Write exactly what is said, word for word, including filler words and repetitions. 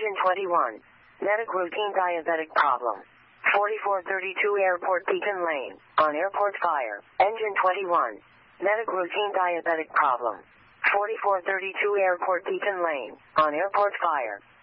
Engine twenty-one. Medic routine diabetic problem. forty-four thirty-two Airport Beacon Lane. On airport fire. Engine twenty-one. Medic routine diabetic problem. forty-four thirty-two Airport Beacon Lane. On airport fire.